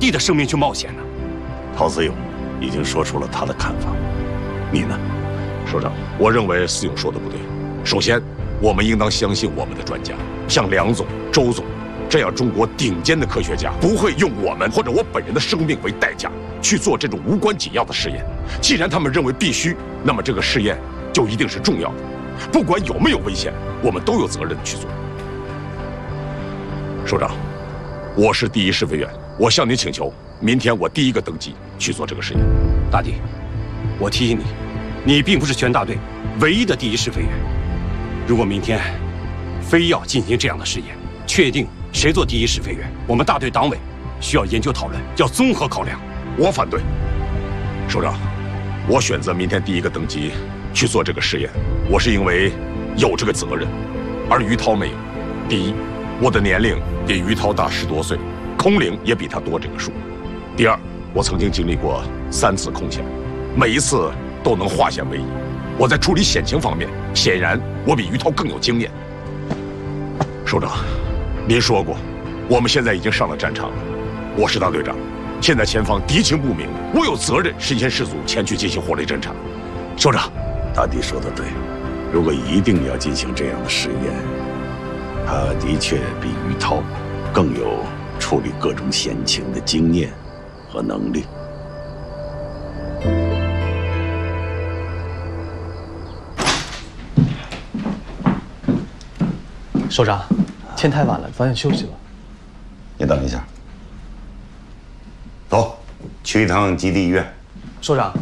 弟的生命去冒险呢？ 陶思勇已经说出了他的看法，你呢？ 首长，我认为思勇说的不对。首先，我们应当相信我们的专家，像梁总、周总这样中国顶尖的科学家，不会用我们或者我本人的生命为代价去做这种无关紧要的试验。既然他们认为必须，那么这个试验就一定是重要的，不管有没有危险，我们都有责任去做。首长，我是第一试飞员，我向您请求，明天我第一个登机去做这个试验。 大弟，我提醒你，你并不是全大队唯一的第一试飞员。如果明天非要进行这样的试验，确定谁做第一试飞员，我们大队党委需要研究讨论，要综合考量。 我反对。首长，我选择明天第一个登机去做这个试验，我是因为有这个责任，而于涛没有。第一，我的年龄比于涛大10多岁，空龄也比他多这个数。第二，我曾经经历过3次空险，每一次都能化险为夷。我在处理险情方面，显然我比于涛更有经验。首长，您说过，我们现在已经上了战场了，我是大队长，现在前方敌情不明，我有责任身先士卒前去进行火力侦察。首长， 大弟说的对，如果一定要进行这样的试验，他的确比于涛更有处理各种险情的经验和能力。 首长，天太晚了，早点休息吧。 你等一下，走，去一趟基地医院。 首长，